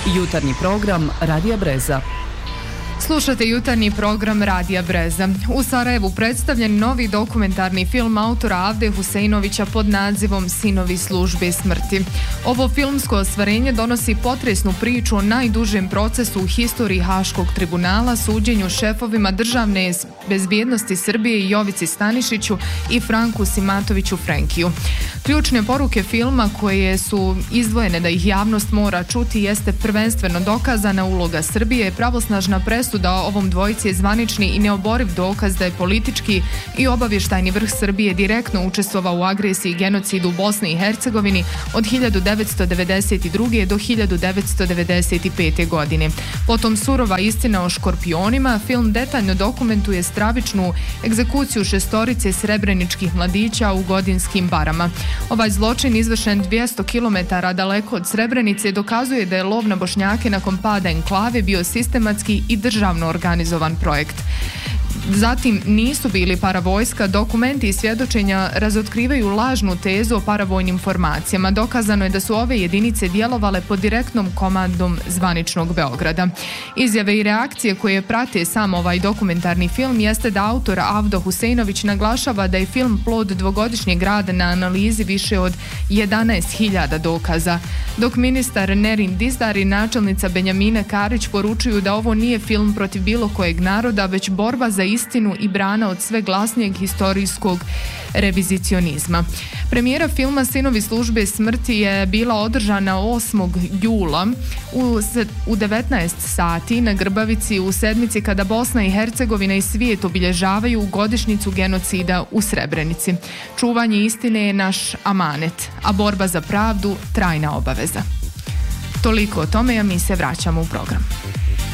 Jutarnji program Radija Breza. Slušate jutarnji program Radija Breza. U Sarajevu predstavljen novi dokumentarni film autora Avde Huseinovića pod nazivom Sinovi službe smrti. Ovo filmsko ostvarenje donosi potresnu priču o najdužem procesu u historiji Haškog tribunala, suđenju šefovima državne bezbjednosti Srbije Jovici Stanišiću i Franku Simatoviću Frenkiju. Ključne poruke filma koje su izdvojene da ih javnost mora čuti jeste prvenstveno dokazana uloga Srbije, pravosnažna presuda ovom dvojici je zvanični i neoboriv dokaz da je politički i obavještajni vrh Srbije direktno učestvovao u agresiji i genocidu u Bosni i Hercegovini od 1992. do 1995. godine. Potom surova istina o škorpionima, film detaljno dokumentuje stravičnu egzekuciju šestorice srebreničkih mladića u Godinskim barama. Ovaj zločin izvršen 200 km daleko od Srebrenice dokazuje da je lov na Bošnjake nakon pada enklave bio sistematski i državno organizovan projekt. Zatim nisu bili paravojska, dokumenti i svjedočenja razotkrivaju lažnu tezu o paravojnim formacijama. Dokazano je da su ove jedinice djelovale pod direktnom komandom zvaničnog Beograda. Izjave i reakcije koje prate sam ovaj dokumentarni film jeste da autor Avdo Huseinović naglašava da je film plod dvogodišnjeg rada na analizi više od 11.000 dokaza, dok ministar Nerin Dizdar i načelnica Benjamina Karić poručuju da ovo nije film protiv bilo kojeg naroda, već borba za istinu i brana od sve glasnijeg historijskog revizicionizma. Premijera filma Sinovi službe smrti je bila održana 8. jula u 19 sati na Grbavici u sedmici kada Bosna i Hercegovina i svijet obilježavaju godišnjicu genocida u Srebrenici. Čuvanje istine je naš amanet, a borba za pravdu trajna obaveza. Toliko o tome, a mi se vraćamo u program.